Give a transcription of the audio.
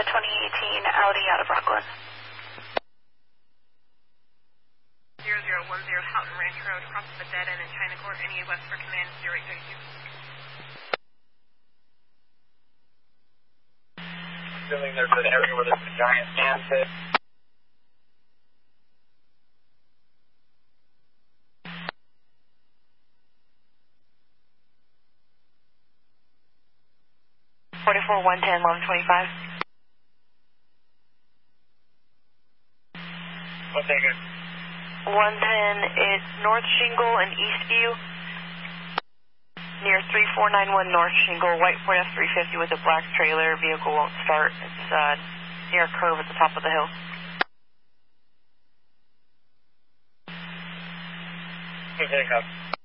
2018 Audi out of Rockland. 0010 Houghton Ranch Road, crosses the dead end in China Court. Any west for command 0832. Assuming there's an area where there's a giant sand pit. .44 110 1125. What's that good? 110 is North Shingle and Eastview, near 3491 North Shingle, white Ford F-350 with a black trailer. Vehicle won't start. It's near a curve at the top of the hill. Okay,